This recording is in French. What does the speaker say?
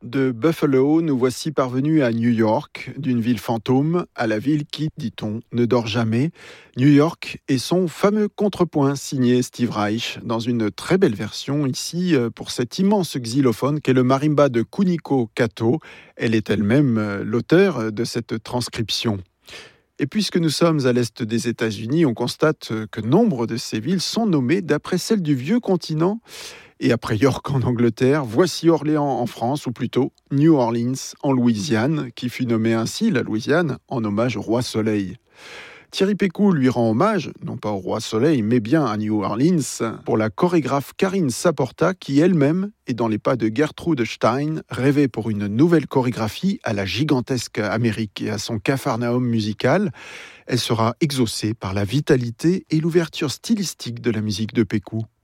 De Buffalo, nous voici parvenus à New York, d'une ville fantôme à la ville qui, dit-on, ne dort jamais. New York et son fameux contrepoint signé Steve Reich, dans une très belle version ici pour cet immense xylophone qu'est le marimba de Kuniko Kato. Elle est elle-même l'auteur de cette transcription. Et puisque nous sommes à l'est des États-Unis, on constate que nombre de ces villes sont nommées d'après celles du vieux continent. Et après York en Angleterre, voici Orléans en France, ou plutôt New Orleans en Louisiane, qui fut nommée ainsi, la Louisiane, en hommage au roi Soleil. Thierry Pécou lui rend hommage, non pas au roi Soleil, mais bien à New Orleans, pour la chorégraphe Karine Saporta, qui elle-même est dans les pas de Gertrude Stein, rêvait pour une nouvelle chorégraphie à la gigantesque Amérique et à son capharnaüm musical. Elle sera exaucée par la vitalité et l'ouverture stylistique de la musique de Pécou.